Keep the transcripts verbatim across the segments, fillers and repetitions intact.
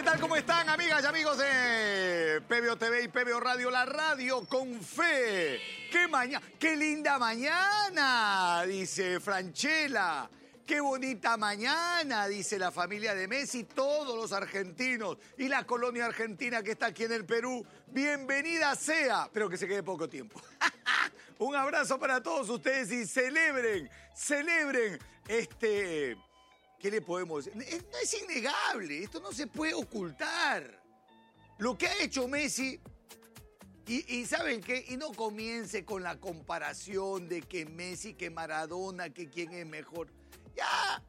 tal? ¿Cómo están, amigas y amigos de P B O T V y P B O Radio? La radio con fe. ¡Qué mañana! ¡Qué linda mañana! Dice Franchella. ¡Qué bonita mañana! Dice la familia de Messi, todos los argentinos y la colonia argentina que está aquí en el Perú. Bienvenida sea, pero que se quede poco tiempo. Un abrazo para todos ustedes y celebren, celebren este... ¿Qué le podemos decir? No es innegable, esto no se puede ocultar. Lo que ha hecho Messi, y, y ¿saben qué? Y no comience con la comparación de que Messi, que Maradona, que quién es mejor. Ya,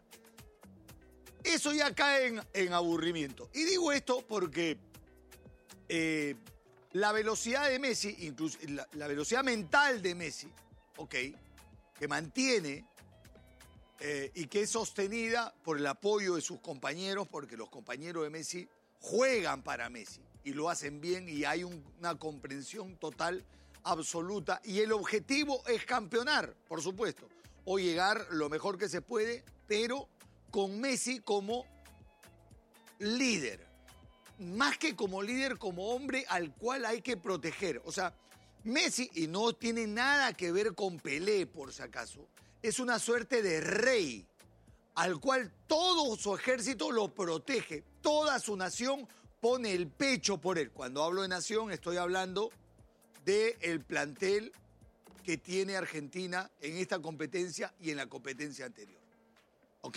eso ya cae en, en aburrimiento. Y digo esto porque eh, la velocidad de Messi, incluso la, la velocidad mental de Messi, ok, que mantiene... Eh, y que es sostenida por el apoyo de sus compañeros, porque los compañeros de Messi juegan para Messi y lo hacen bien y hay un, una comprensión total, absoluta. Y el objetivo es campeonar, por supuesto, o llegar lo mejor que se puede, pero con Messi como líder. Más que como líder, como hombre al cual hay que proteger. O sea, Messi, y no tiene nada que ver con Pelé, por si acaso, es una suerte de rey al cual todo su ejército lo protege. Toda su nación pone el pecho por él. Cuando hablo de nación, estoy hablando del plantel que tiene Argentina en esta competencia y en la competencia anterior. ¿Ok?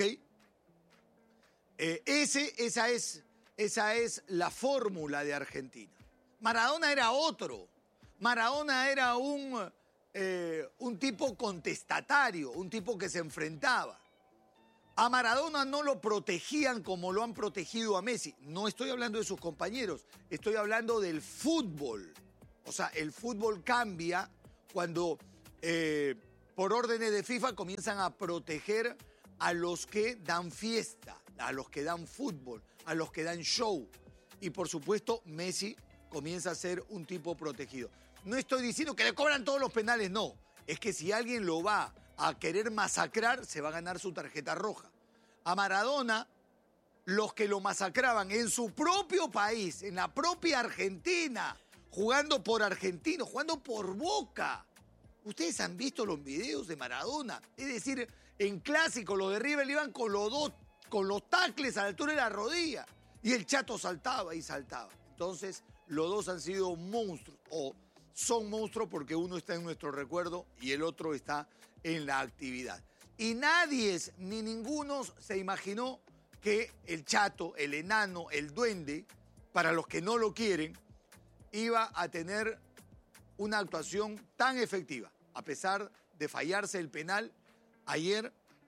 Eh, ese, esa, es, esa es la fórmula de Argentina. Maradona era otro. Maradona era un... Eh, un tipo contestatario, un tipo que se enfrentaba. A Maradona no lo protegían como lo han protegido a Messi. No estoy hablando de sus compañeros, estoy hablando del fútbol. O sea, el fútbol cambia cuando eh, por órdenes de FIFA comienzan a proteger a los que dan fiesta, a los que dan fútbol, a los que dan show. Y por supuesto, Messi comienza a ser un tipo protegido. No estoy diciendo que le cobran todos los penales, no. Es que si alguien lo va a querer masacrar, se va a ganar su tarjeta roja. A Maradona, los que lo masacraban en su propio país, en la propia Argentina, jugando por Argentino, jugando por Boca. Ustedes han visto los videos de Maradona. Es decir, en clásico, los de River iban con los dos, con los tacles a la altura de la rodilla. Y el Chato saltaba y saltaba. Entonces, los dos han sido monstruos, o son monstruos porque uno está en nuestro recuerdo y el otro está en la actividad. Y nadie, ni ninguno, se imaginó que el Chato, el enano, el duende, para los que no lo quieren, iba a tener una actuación tan efectiva. A pesar de fallarse el penal ayer,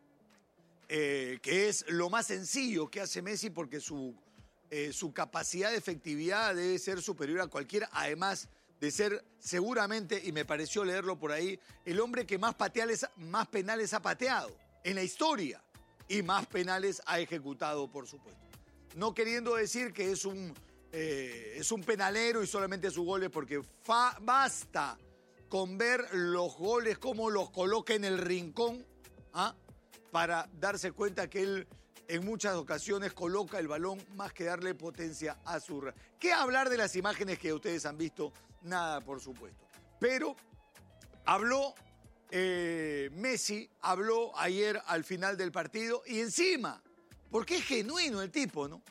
eh, que es lo más sencillo que hace Messi porque su, eh, su capacidad de efectividad debe ser superior a cualquiera, además de ser seguramente, y me pareció leerlo por ahí, el hombre que más, pateales, más penales ha pateado en la historia y más penales ha ejecutado, por supuesto. No queriendo decir que es un, eh, es un penalero y solamente sus goles, porque fa, basta con ver los goles, cómo los coloca en el rincón, ¿ah? Para darse cuenta que él en muchas ocasiones coloca el balón más que darle potencia a su... ¿Qué hablar de las imágenes que ustedes han visto? Nada, por supuesto. Pero habló eh, Messi, habló ayer al final del partido y encima, porque es genuino el tipo, ¿no?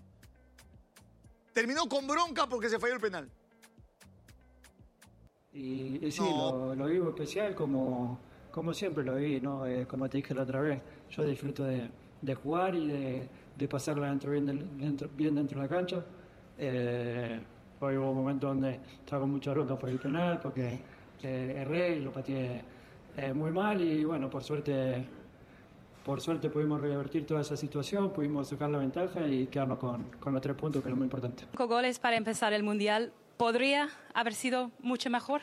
Terminó con bronca porque se falló el penal. Y, y sí, No. lo, lo vivo especial como, como siempre lo vi, ¿no? Eh, como te dije la otra vez, yo disfruto de, de jugar y de, de pasarla dentro, bien, dentro, bien dentro de la cancha. Eh, hoy hubo un momento donde estaba con mucha bronca por el penal, porque eh, erré y lo pateé eh, muy mal y bueno, por suerte, por suerte pudimos revertir toda esa situación, pudimos sacar la ventaja y quedarnos con, con los tres puntos, que es lo muy importante. Cinco goles para empezar el Mundial. ¿Podría haber sido mucho mejor?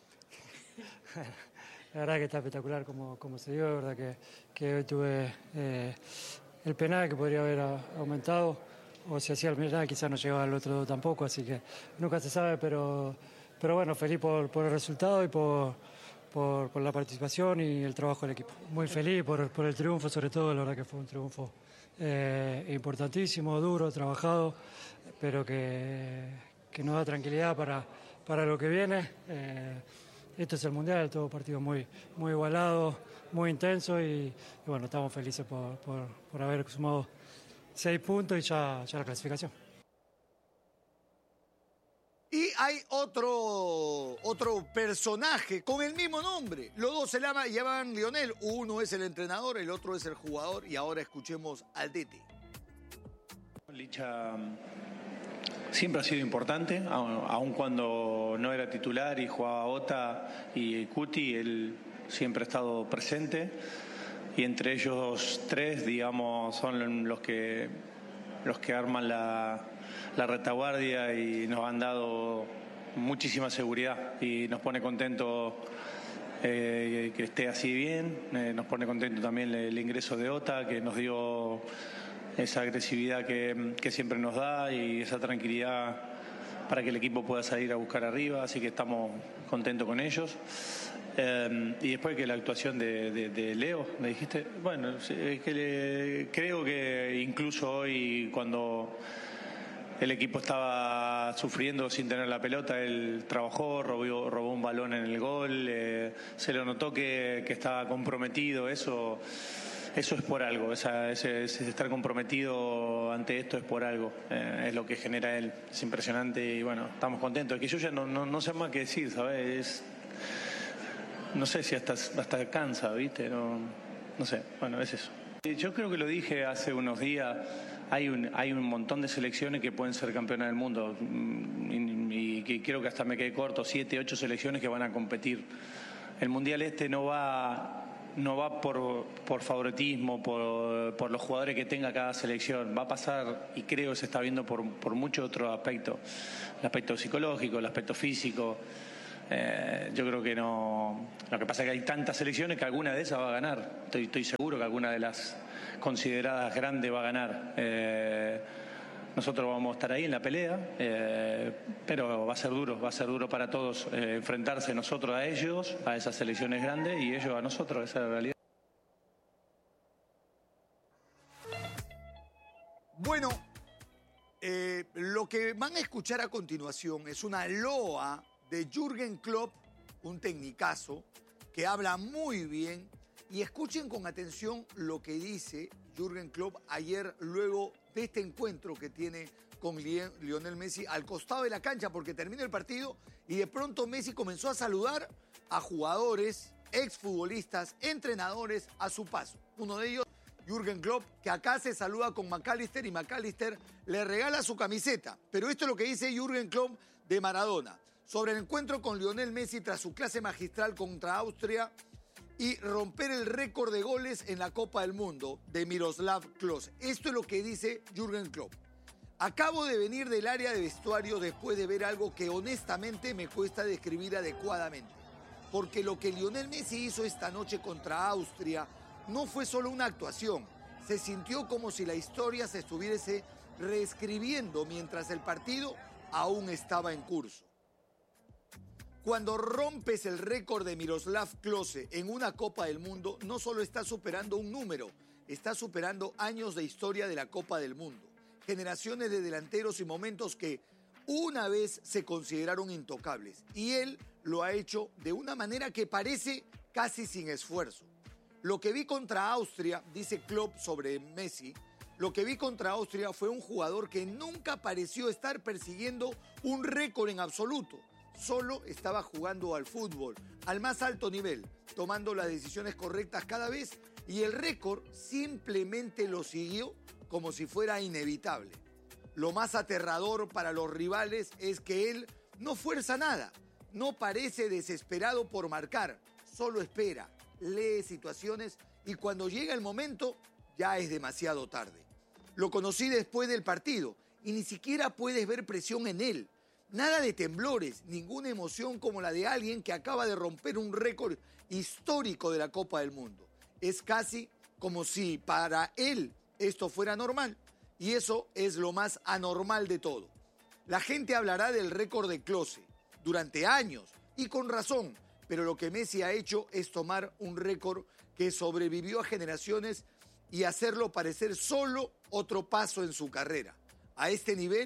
La verdad que está espectacular como, como se dio, la verdad que, que hoy tuve eh, el penal que podría haber aumentado, o si hacía el penal quizás no llegaba al otro tampoco, así que nunca se sabe, pero, pero bueno, feliz por, por el resultado y por, por, por la participación y el trabajo del equipo. Muy feliz por, por el triunfo, sobre todo, la verdad que fue un triunfo eh, importantísimo, duro, trabajado, pero que, que nos da tranquilidad para, para lo que viene. Eh, Esto es el Mundial, todo partido muy, muy igualado, muy intenso y, y bueno, estamos felices por, por, por haber sumado seis puntos y ya, ya la clasificación. Y hay otro, otro personaje con el mismo nombre. Los dos se llaman, llaman Lionel. Uno es el entrenador, el otro es el jugador. Y ahora escuchemos al D T. Licha siempre ha sido importante, aun cuando no era titular y jugaba Ota y Cuti, él siempre ha estado presente. Y entre ellos tres, digamos, son los que, los que arman la, la retaguardia y nos han dado muchísima seguridad. Y nos pone contento eh, que esté así bien. Eh, nos pone contento también el, el ingreso de Ota, que nos dio esa agresividad que, que siempre nos da y esa tranquilidad para que el equipo pueda salir a buscar arriba, así que estamos contentos con ellos. Eh, y después que la actuación de, de, de Leo, me dijiste, bueno, es que le, creo que incluso hoy cuando el equipo estaba sufriendo sin tener la pelota, él trabajó, robó, robó un balón en el gol, eh, se lo notó que, que estaba comprometido, eso... Eso es por algo, esa, ese, ese estar comprometido ante esto es por algo, eh, es lo que genera él, es impresionante y bueno, estamos contentos. Es que yo ya no, no, no sé más qué decir, ¿sabes? Es, no sé si hasta, hasta cansa, ¿viste? No, no sé, bueno, es eso. Yo creo que lo dije hace unos días, hay un, hay un montón de selecciones que pueden ser campeonas del mundo y, y que creo que hasta me quedé corto, siete, ocho selecciones que van a competir. El Mundial este no va... no va por, por favoritismo, por, por los jugadores que tenga cada selección. Va a pasar, y creo que se está viendo por, por muchos otros aspectos. El aspecto psicológico, el aspecto físico. Eh, yo creo que no... Lo que pasa es que hay tantas selecciones que alguna de esas va a ganar. Estoy, estoy seguro que alguna de las consideradas grandes va a ganar. Eh, nosotros vamos a estar ahí en la pelea, eh, pero va a ser duro, va a ser duro para todos eh, enfrentarse nosotros a ellos, a esas selecciones grandes, y ellos a nosotros, esa es la realidad. Bueno, eh, lo que van a escuchar a continuación es una loa de Jürgen Klopp, un tecnicazo que habla muy bien, y escuchen con atención lo que dice Jürgen Klopp ayer luego de este encuentro que tiene con Lionel Messi al costado de la cancha, porque termina el partido y de pronto Messi comenzó a saludar a jugadores, exfutbolistas, entrenadores a su paso. Uno de ellos, Jürgen Klopp, que acá se saluda con McAllister y McAllister le regala su camiseta. Pero esto es lo que dice Jürgen Klopp de Maradona sobre el encuentro con Lionel Messi tras su clase magistral contra Austria y romper el récord de goles en la Copa del Mundo de Miroslav Klose. Esto es lo que dice Jürgen Klopp. Acabo de venir del área de vestuario después de ver algo que honestamente me cuesta describir adecuadamente. Porque lo que Lionel Messi hizo esta noche contra Austria no fue solo una actuación. Se sintió como si la historia se estuviese reescribiendo mientras el partido aún estaba en curso. Cuando rompes el récord de Miroslav Klose en una Copa del Mundo, no solo estás superando un número, estás superando años de historia de la Copa del Mundo. Generaciones de delanteros y momentos que una vez se consideraron intocables. Y él lo ha hecho de una manera que parece casi sin esfuerzo. Lo que vi contra Austria, dice Klopp sobre Messi, lo que vi contra Austria fue un jugador que nunca pareció estar persiguiendo un récord en absoluto. Solo estaba jugando al fútbol, al más alto nivel, tomando las decisiones correctas cada vez y el récord simplemente lo siguió como si fuera inevitable. Lo más aterrador para los rivales es que él no fuerza nada, no parece desesperado por marcar, solo espera, lee situaciones y cuando llega el momento ya es demasiado tarde. Lo conocí después del partido y ni siquiera puedes ver presión en él. Nada de temblores, ninguna emoción como la de alguien que acaba de romper un récord histórico de la Copa del Mundo. Es casi como si para él esto fuera normal, y eso es lo más anormal de todo. La gente hablará del récord de Klose durante años, y con razón, pero lo que Messi ha hecho es tomar un récord que sobrevivió a generaciones y hacerlo parecer solo otro paso en su carrera. A este nivel,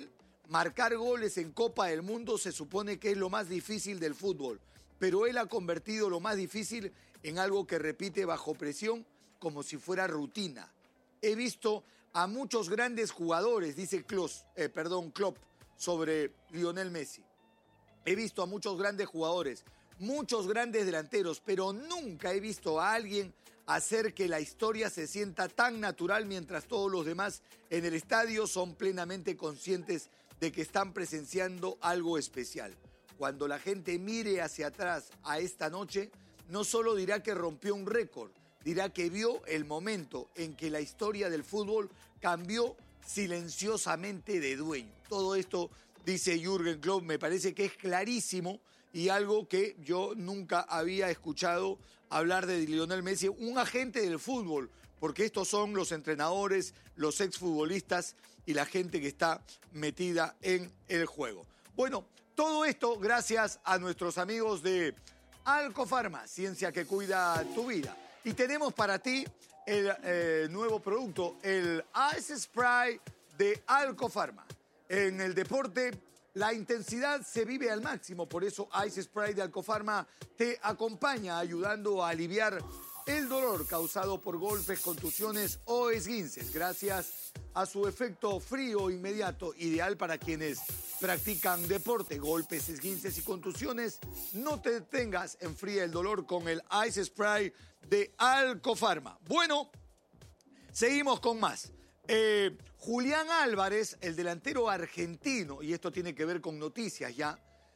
Marcar goles en Copa del Mundo se supone que es lo más difícil del fútbol, pero él ha convertido lo más difícil en algo que repite bajo presión como si fuera rutina. He visto a muchos grandes jugadores, dice Klos, eh, perdón, Klopp, sobre Lionel Messi. He visto a muchos grandes jugadores, muchos grandes delanteros, pero nunca he visto a alguien hacer que la historia se sienta tan natural mientras todos los demás en el estadio son plenamente conscientes de que están presenciando algo especial. Cuando la gente mire hacia atrás a esta noche, no solo dirá que rompió un récord, dirá que vio el momento en que la historia del fútbol cambió silenciosamente de dueño. Todo esto, dice Jürgen Klopp, me parece que es clarísimo y algo que yo nunca había escuchado hablar de Lionel Messi, un agente del fútbol, porque estos son los entrenadores, los exfutbolistas y la gente que está metida en el juego. Bueno, todo esto gracias a nuestros amigos de Alcofarma, ciencia que cuida tu vida. Y tenemos para ti el eh, nuevo producto, el Ice Spray de Alcofarma. En el deporte, la intensidad se vive al máximo, por eso Ice Spray de Alcofarma te acompaña ayudando a aliviar el dolor causado por golpes, contusiones o esguinces, gracias a su efecto frío inmediato, ideal para quienes practican deporte, golpes, esguinces y contusiones. No te detengas, enfría el dolor con el Ice Spray de Alcofarma. Bueno, seguimos con más. Eh, Julián Álvarez, el delantero argentino, y esto tiene que ver con noticias ya,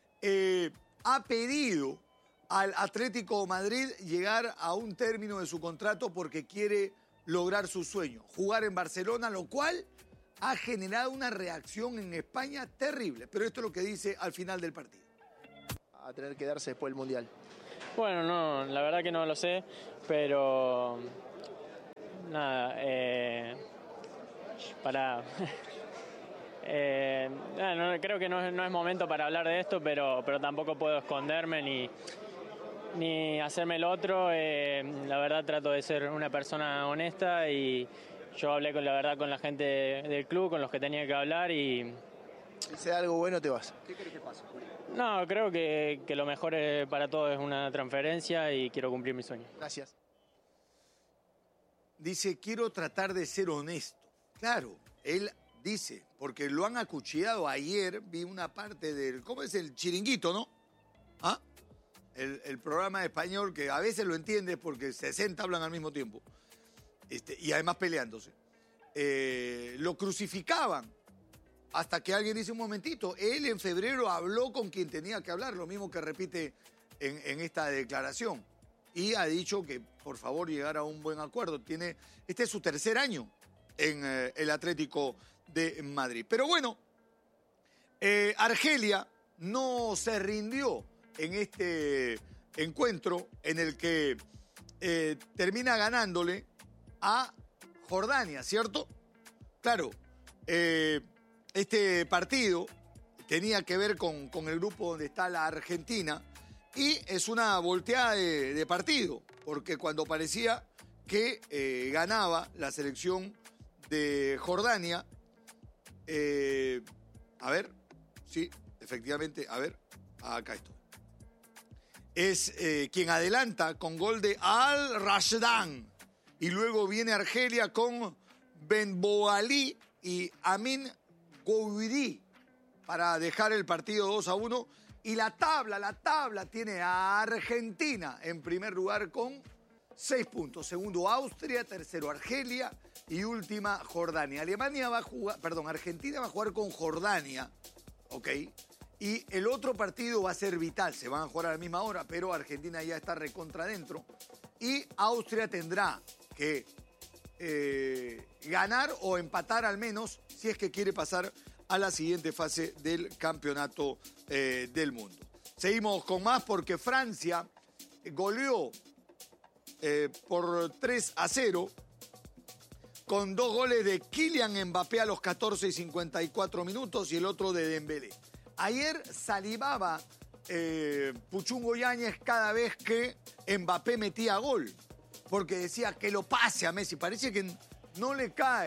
eh, ha pedido al Atlético Madrid llegar a un término de su contrato porque quiere lograr su sueño, jugar en Barcelona, lo cual ha generado una reacción en España terrible. Pero esto es lo que dice al final del partido. A tener que quedarse después del Mundial. Bueno, no, la verdad que no lo sé, pero nada, eh, para... eh, no, creo que no es, no es momento para hablar de esto, pero, pero tampoco puedo esconderme ni... ni hacerme el otro. Eh, la verdad trato de ser una persona honesta y yo hablé con la verdad con la gente del club, con los que tenía que hablar y... Si sea algo bueno te vas. ¿Qué crees que pasa, Julio? No, creo que, que lo mejor para todos es una transferencia y quiero cumplir mi sueño. Gracias. Dice, quiero tratar de ser honesto. Claro, él dice, porque lo han acuchillado ayer, vi una parte del... ¿Cómo es el chiringuito, no? ¿Ah? El, el programa español que a veces lo entiendes porque sesenta hablan al mismo tiempo este, y además peleándose. Eh, lo crucificaban hasta que alguien dice un momentito, él en febrero habló con quien tenía que hablar, lo mismo que repite en, en esta declaración y ha dicho que por favor llegara a un buen acuerdo. Tiene, este es su tercer año en eh, el Atlético de Madrid. Pero bueno, eh, Argelia no se rindió en este encuentro en el que eh, termina ganándole a Jordania, ¿cierto? Claro, eh, este partido tenía que ver con, con el grupo donde está la Argentina y es una volteada de, de partido, porque cuando parecía que eh, ganaba la selección de Jordania, eh, a ver, sí, efectivamente, a ver, acá estoy. Es eh, quien adelanta con gol de Al-Rashdan. Y luego viene Argelia con Benboali y Amin Gouiri para dejar el partido dos a uno. Y la tabla, la tabla tiene a Argentina en primer lugar con seis puntos. Segundo Austria, tercero Argelia y última Jordania. Alemania va a jugar, perdón, Argentina va a jugar con Jordania, ¿ok? Y el otro partido va a ser vital, se van a jugar a la misma hora, pero Argentina ya está recontra adentro. Y Austria tendrá que eh, ganar o empatar al menos si es que quiere pasar a la siguiente fase del campeonato eh, del mundo. Seguimos con más porque Francia goleó eh, por tres a cero con dos goles de Kylian Mbappé a los catorce y cincuenta y cuatro minutos y el otro de Dembélé. Ayer salivaba eh, Puchungo Yáñez cada vez que Mbappé metía gol, porque decía que lo pase a Messi. Parece que no le cae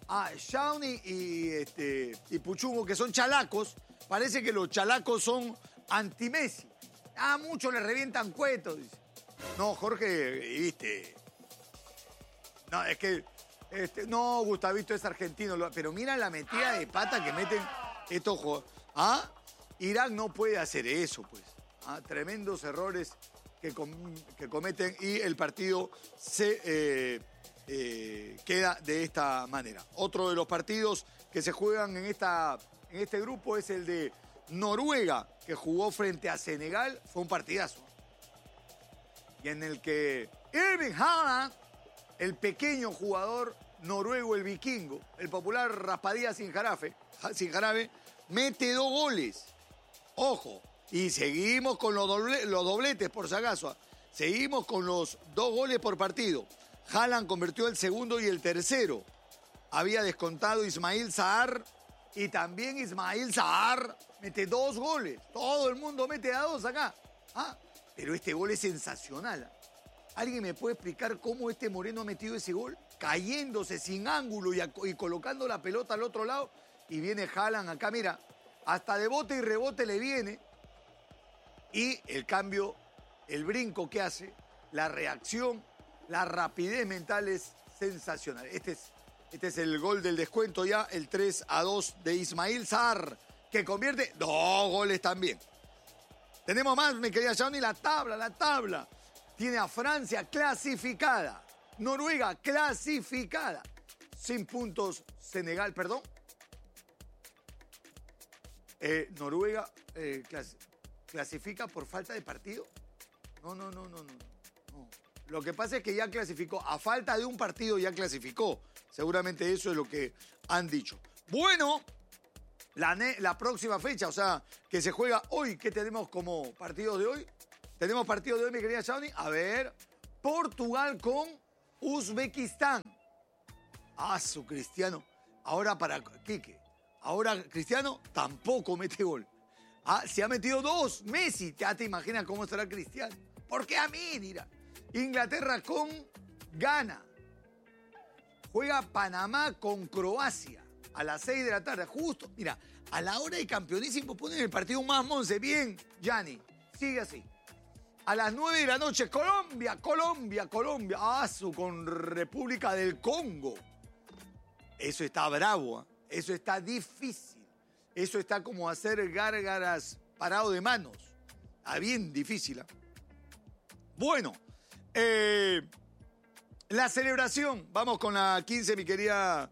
Ah, Shawnee y, este, y Puchungo, que son chalacos, parece que los chalacos son anti-Messi. Ah, muchos le revientan cuetos, dice. No, Jorge, viste. No, es que. Este, no, Gustavito es argentino, pero mira la metida de pata que meten estos jugadores. ¿Ah? Irán no puede hacer eso, pues. ¿Ah? Tremendos errores que, com que cometen y el partido se eh, eh, queda de esta manera. Otro de los partidos que se juegan en, esta, en este grupo es el de Noruega, que jugó frente a Senegal. Fue un partidazo. Y en el que Erling Haaland, el pequeño jugador noruego, el vikingo, el popular raspadilla sin jarabe, sin jarabe, mete dos goles. Ojo, y seguimos con los, doble, los dobletes, por si acaso. Seguimos con los dos goles por partido. Haaland convirtió el segundo y el tercero. Había descontado Ismail Sarr y también Ismail Sarr mete dos goles. Todo el mundo mete a dos acá. ¿Ah? Pero este gol es sensacional. ¿Alguien me puede explicar cómo este Moreno ha metido ese gol? Cayéndose sin ángulo y, a, y colocando la pelota al otro lado. Y viene Haaland acá, mira, hasta de bote y rebote le viene. Y el cambio, el brinco que hace, la reacción, la rapidez mental es sensacional. Este es, este es el gol del descuento ya, el tres a dos de Ismail Sarr, que convierte dos goles también. Tenemos más, mi querida Shawnee, la tabla, la tabla. Tiene a Francia clasificada. Noruega clasificada. Sin puntos, Senegal, perdón. Eh, Noruega eh, clas clasifica por falta de partido. No, no, no, no, no, no. Lo que pasa es que ya clasificó. A falta de un partido ya clasificó. Seguramente eso es lo que han dicho. Bueno, la, la próxima fecha, o sea, que se juega hoy. ¿Qué tenemos como partidos de hoy? Tenemos partido de hoy, mi querida Shawnee. A ver, Portugal con Uzbekistán. Ah, su Cristiano. Ahora para Quique. Ahora Cristiano tampoco mete gol. Ah, se ha metido dos. Messi, ya te imaginas cómo estará Cristiano. Porque a mí, mira. Inglaterra con Ghana. Juega Panamá con Croacia. A las seis de la tarde. Justo, mira, a la hora de campeonísimo ponen el partido más monce. Bien, Gianni. Sigue así. A las nueve de la noche, Colombia, Colombia, Colombia. Ah, su con República del Congo. Eso está bravo, ¿eh? Eso está difícil. Eso está como hacer gárgaras parado de manos. Está bien difícil. ¿eh? Bueno, eh, la celebración. Vamos con la quince, mi querida.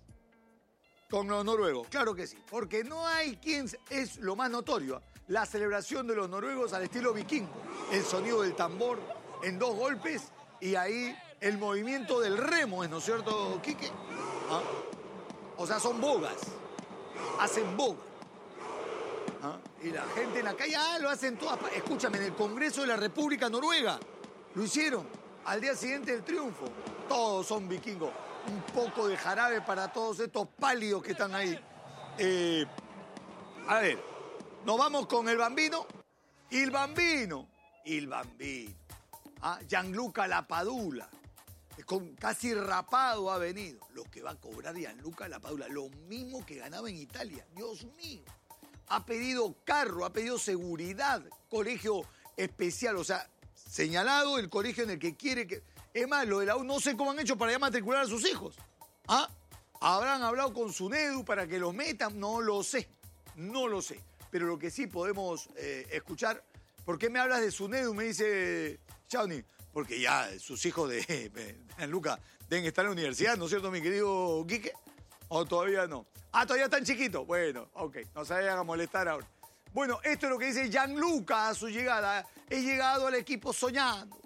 Con los noruegos. Claro que sí. Porque no hay quien. Es lo más notorio. ¿eh? La celebración de los noruegos al estilo vikingo. El sonido del tambor en dos golpes y ahí el movimiento del remo, ¿no es cierto, Quique? ¿Ah? O sea, son bogas. Hacen boga. ¿Ah? Y la gente en la calle, ah, lo hacen todas. Escúchame, en el Congreso de la República Noruega lo hicieron al día siguiente del triunfo. Todos son vikingos. Un poco de jarabe para todos estos pálidos que están ahí. Eh, a ver, nos vamos con el Bambino. Il Bambino. Il Bambino. ¿Ah? Gianluca Lapadula. Con casi rapado ha venido. Lo que va a cobrar Gianluca Lapadula. Lo mismo que ganaba en Italia. Dios mío. Ha pedido carro, ha pedido seguridad. Colegio especial. O sea, señalado el colegio en el que quiere que... Es más, lo de la U, no sé cómo han hecho para ya matricular a sus hijos. ¿Ah? ¿Habrán hablado con Sunedu para que los metan? No lo sé. No lo sé. Pero lo que sí podemos eh, escuchar... ¿Por qué me hablas de Sunedu? Me dice Shawnee. Porque ya sus hijos de, de Gianluca deben estar en la universidad, ¿no es cierto, mi querido Quique? ¿O todavía no? Ah, todavía están chiquitos. Bueno, ok, no se vayan a molestar ahora. Bueno, esto es lo que dice Gianluca a su llegada. He llegado al equipo soñando.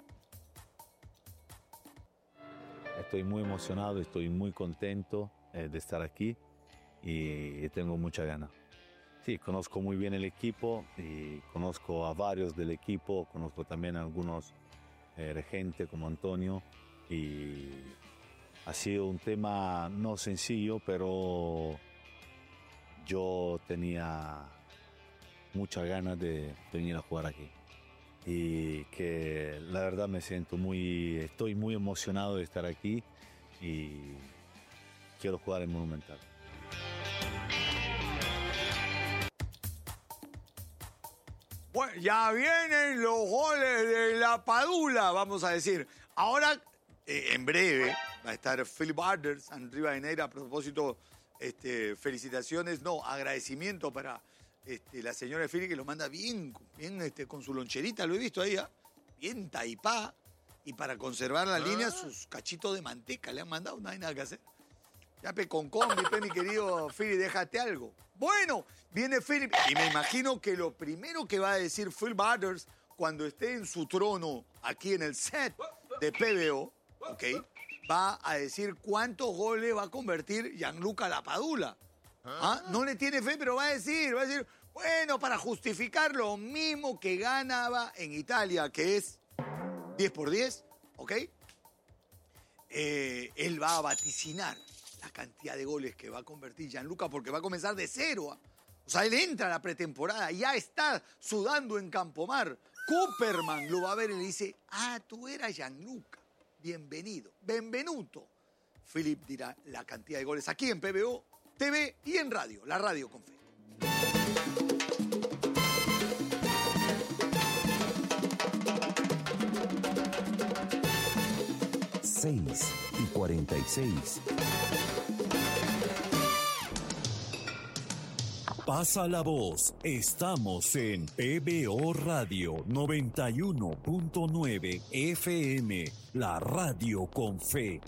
Estoy muy emocionado, estoy muy contento eh, de estar aquí y tengo mucha ganas. Sí, conozco muy bien el equipo y conozco a varios del equipo, conozco también a algunos eh, regentes como Antonio y ha sido un tema no sencillo, pero yo tenía muchas ganas de venir a jugar aquí y que la verdad me siento muy, estoy muy emocionado de estar aquí y quiero jugar en Monumental. Bueno, ya vienen los goles de la Padula, vamos a decir. Ahora, eh, en breve, va a estar Philip Barders en Rivadeneira. A propósito, este, felicitaciones, no, agradecimiento para este, la señora Philip, que lo manda bien, bien este, con su loncherita, lo he visto ahí, ¿eh? Bien taipá. Y para conservar la ¿Ah? línea, sus cachitos de manteca le han mandado, no hay nada que hacer. Ya pe con combi, pe, mi querido Philip, déjate algo. Bueno, viene Philip y me imagino que lo primero que va a decir Phil Barders cuando esté en su trono aquí en el set de P B O, ¿ok? Va a decir cuántos goles va a convertir Gianluca Lapadula. ¿Ah? No le tiene fe, pero va a decir, va a decir, bueno, para justificar lo mismo que ganaba en Italia, que es diez por diez, ¿ok? Eh, él va a vaticinar la cantidad de goles que va a convertir Gianluca, porque va a comenzar de cero. O sea, él entra a la pretemporada, ya está sudando en Campomar. Cooperman lo va a ver y le dice, ah, tú eras Gianluca, bienvenido, benvenuto. Philip dirá la cantidad de goles aquí en P B O, T V y en radio, la radio con fe. seis y cuarenta y seis. Pasa la voz. Estamos en P B O Radio noventa y uno punto nueve F M, la radio con fe.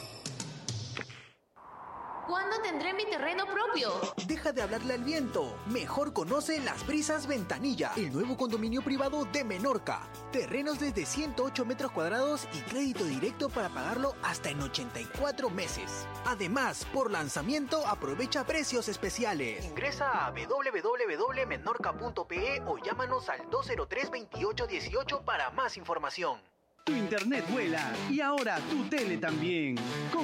¿Cuándo tendré mi terreno propio? Deja de hablarle al viento. Mejor conoce Las Brisas Ventanilla, el nuevo condominio privado de Menorca. Terrenos desde ciento ocho metros cuadrados y crédito directo para pagarlo hasta en ochenta y cuatro meses. Además, por lanzamiento aprovecha precios especiales. Ingresa a w w w punto menorca punto p e o llámanos al dos cero tres, veintiocho dieciocho para más información. Tu internet vuela y ahora tu tele también. Con